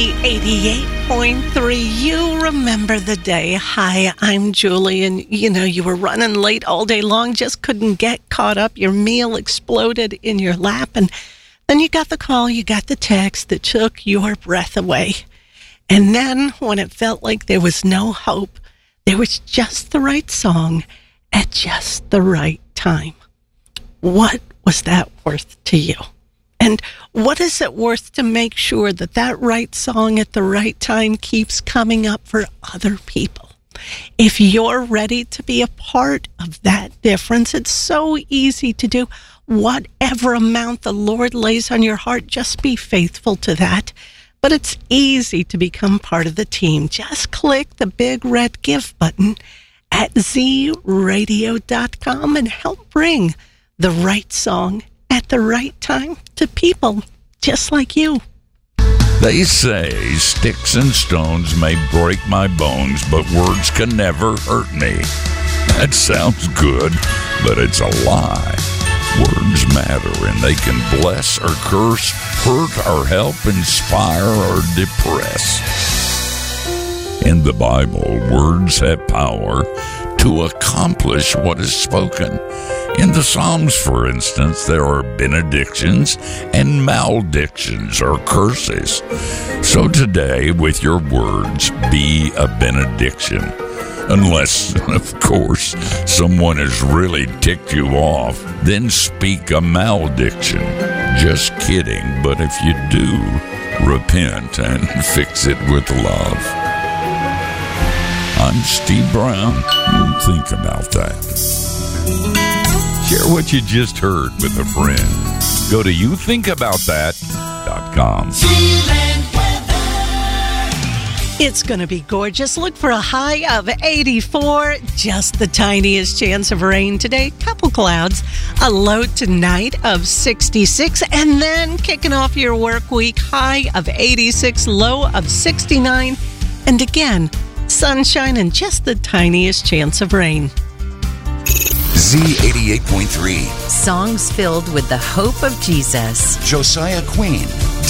Z88.3. You remember the day. Hi, I'm Julie, and you were running late all day long, just couldn't get caught up. Your meal exploded in your lap, and then you got the call, you got the text that took your breath away. And then when it felt like there was no hope, there was just the right song at just the right time. What was that worth to you? And what is it worth to make sure that that right song at the right time keeps coming up for other people? If you're ready to be a part of that difference, it's so easy to do. Whatever amount the Lord lays on your heart, just be faithful to that. But it's easy to become part of the team. Just click the big red give button at zradio.com and help bring the right song at the right time to people just like you. They say sticks and stones may break my bones, but words can never hurt me. That sounds good, but it's a lie. Words matter, and they can bless or curse, hurt or help, inspire or depress. In the Bible, words have power to accomplish what is spoken. In the Psalms, for instance, there are benedictions and maledictions or curses. So today, with your words, be a benediction. Unless, of course, someone has really ticked you off, then speak a malediction. Just kidding, but if you do, repent and fix it with love. I'm Steve Brown. Think about that. Share what you just heard with a friend. Go to youthinkaboutthat.com. It's going to be gorgeous. Look for a high of 84. Just the tiniest chance of rain today. Couple clouds. A low tonight of 66. And then kicking off your work week, high of 86, low of 69. And again, sunshine and just the tiniest chance of rain. Z88.3. Songs filled with the hope of Jesus. Josiah Queen.